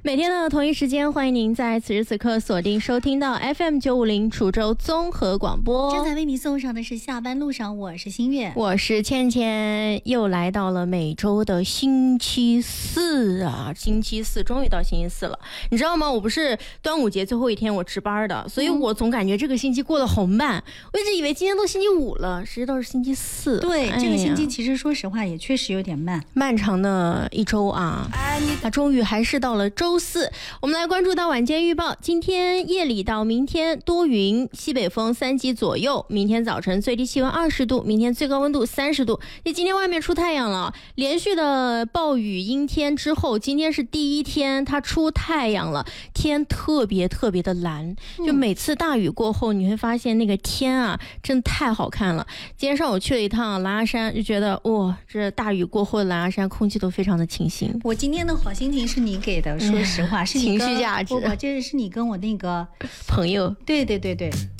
每天的同一时间，欢迎您在此时此刻锁定收听到 FM950 楚州综合广播。 正在为你送上的是下班路上，我是新月， 我是倩倩，又来到了每周的星期四啊！星期四终于到星期四了，你知道吗？我不是端午节最后一天我值班的，所以我总感觉这个星期过得好慢。我一直以为今天都星期五了，谁知道是星期四。 对，这个星期其实说实话也确实有点慢， 漫长的一周啊，那终于还是到了周四。我们来关注到晚间预报，今天夜里到明天多云，西北风3级左右，明天早晨最低气温20度，明天最高温度30度。今天外面出太阳了，连续的暴雨阴天之后，今天是第一天它出太阳了，天特别的蓝，就每次大雨过后你会发现那个天啊真的太好看了。今天上午去了一趟狼牙山，就觉得哇，这大雨过后的狼牙山空气都非常的清新。 我今天的好心情是你给的，说实话是你情绪价值， 不，这是你跟我那个朋友。 对。